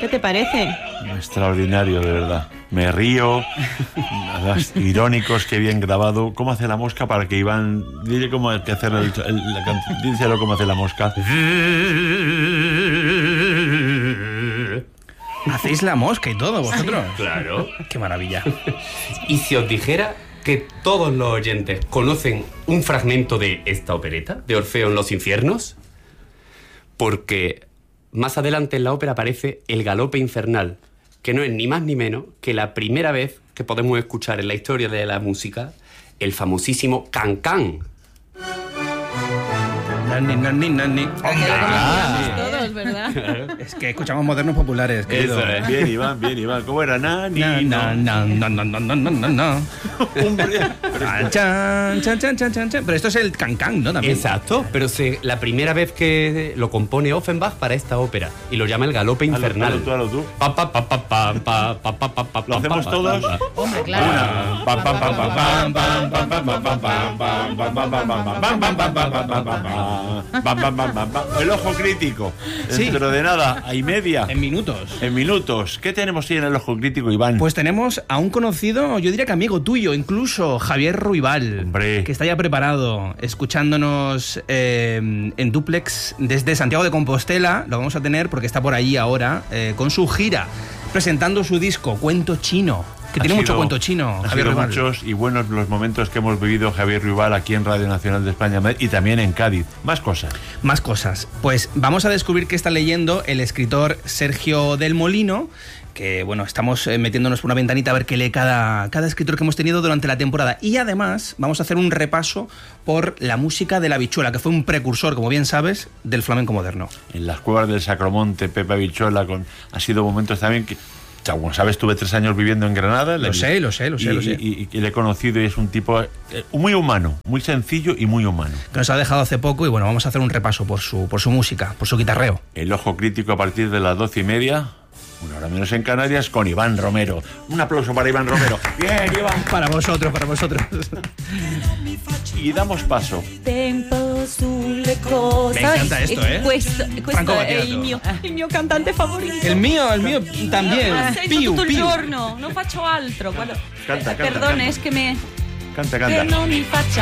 ¿Qué te parece? Extraordinario, de verdad. Me río. Irónicos, qué bien grabado. ¿Cómo hace la mosca para que Iván... Dile cómo hay que hacer la canción. Díselo cómo hace la mosca. Hacéis la mosca y todo, vosotros. Claro. Qué maravilla. Y si os dijera que todos los oyentes conocen un fragmento de esta opereta, de Orfeo en los infiernos, porque más adelante en la ópera aparece el galope infernal, que no es ni más ni menos que la primera vez que podemos escuchar en la historia de la música el famosísimo can-can. Nani, nani, nani. Todos, ¿verdad? Es que escuchamos modernos populares, querido. Eso es. Bien, Iván, bien, Iván. ¿Cómo era? Nani, No, no, no, no, no, no, no, no, no. Chan, chan, chan, chan, chan, chan. Pero esto es el can-can, ¿no? También. Exacto, pero la primera vez que lo compone Offenbach para esta ópera y lo llama el galope infernal. Hazlo tú. ¿Lo hacemos todos? Hombre, claro. El ojo crítico. Sí. Dentro de nada, y media. En minutos. En minutos. ¿Qué tenemos ahí en el ojo crítico, Iván? Pues tenemos a un conocido, yo diría que amigo tuyo, incluso Javier Ruibal, Hombre. que está ya preparado, escuchándonos en dúplex desde Santiago de Compostela. Lo vamos a tener porque está por allí ahora con su gira, presentando su disco Cuento Chino, que tiene mucho cuento chino, Javier Ruibal. Muchos y buenos los momentos que hemos vivido Javier Ruibal aquí en Radio Nacional de España y también en Cádiz. Más cosas. Más cosas. Pues vamos a descubrir qué está leyendo el escritor Sergio del Molino, que bueno, estamos metiéndonos por una ventanita a ver qué lee cada escritor que hemos tenido durante la temporada. Y además vamos a hacer un repaso por la música de la habichuela, que fue un precursor, como bien sabes, del flamenco moderno. En las cuevas del Sacromonte, Pepe Habichuela, ha sido momentos también que... Como sabes, tuve 3 años viviendo en Granada. Lo sé. Y le he conocido y es un tipo muy humano, muy sencillo y muy humano. Que nos ha dejado hace poco y bueno, vamos a hacer un repaso por su música, por su guitarreo. El ojo crítico a partir de las 12:30, 1:00 en Canarias, con Iván Romero. Un aplauso para Iván Romero. Bien, Iván. Para vosotros. Y damos paso. Tempo sulle cose. Me encanta esto, ¿eh? Questo Franco è Battiato. il mio cantante favorito. El mío también. Sento tutto il giorno, non faccio altro. Canta. Perdone, es que Canta. che non mi faccia